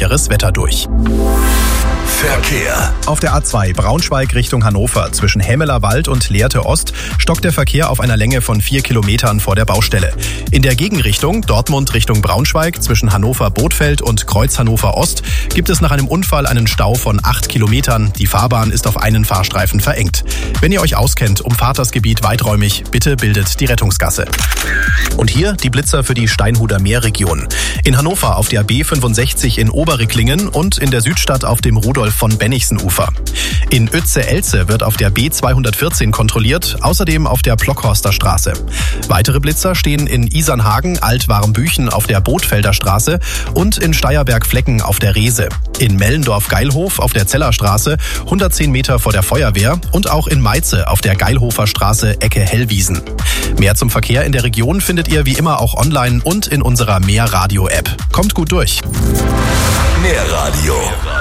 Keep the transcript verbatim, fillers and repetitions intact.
schweres Wetter durch. Verkehr. Auf der A zwei Braunschweig Richtung Hannover zwischen Hemmeler Wald und Lehrte Ost stockt der Verkehr auf einer Länge von vier Kilometern vor der Baustelle. In der Gegenrichtung Dortmund Richtung Braunschweig zwischen Hannover-Bothfeld und Kreuz Hannover Ost gibt es nach einem Unfall einen Stau von acht Kilometern. Die Fahrbahn ist auf einen Fahrstreifen verengt. Wenn ihr euch auskennt, umfahrt das Gebiet weiträumig. Bitte bildet die Rettungsgasse. Und hier die Blitzer für die Steinhuder Meerregion. In Hannover auf der B fünfundsechzig in Oberricklingen und in der Südstadt auf dem Rudolf von Bennigsen-Ufer. In Ötze-Elze wird auf der B zweihundertvierzehn kontrolliert, außerdem auf der Plockhorster Straße. Weitere Blitzer stehen in Isernhagen, Alt-Warmbüchen auf der Bothfelder Straße und in Steierberg-Flecken auf der Reese. In Mellendorf-Geilhof auf der Zellerstraße, hundertzehn Meter vor der Feuerwehr und auch in Meize auf der Geilhofer Straße, Ecke Hellwiesen. Mehr zum Verkehr in der Region findet ihr wie immer auch online und in unserer Mehr Radio App. Kommt gut durch. Mehr Radio.